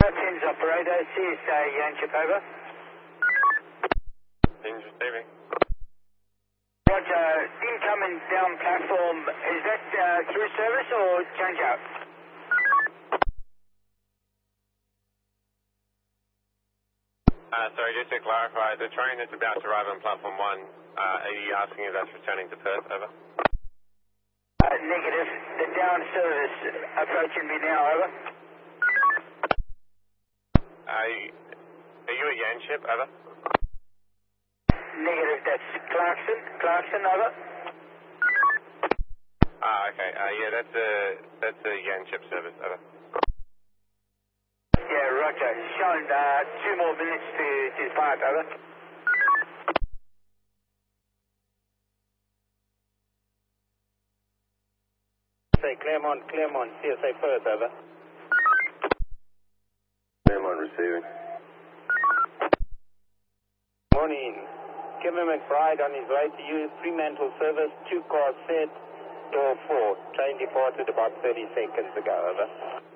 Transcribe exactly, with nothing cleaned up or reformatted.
Fins operator, C S A Yanchip over. Fins receiving. Roger, incoming down platform, is that uh, through service or change out? Uh, sorry, just to clarify, the train that's about to arrive on platform one, uh, are you asking if that's returning to Perth, over? Uh, negative, the down service approaching me now, over. Are you, are you at Yanchip, over? Negative, that's Clarkson, Clarkson, over. Ah, okay, uh, yeah, that's a, that's a Yanchip service, over. Yeah, roger, showing uh, two more minutes to depart, over. Say Claremont, Claremont, C S A Perth, over. Claremont receiving. Morning. Kevin McBride on his way to you, Fremantle service, two car set, door four. Train departed about thirty seconds ago, over.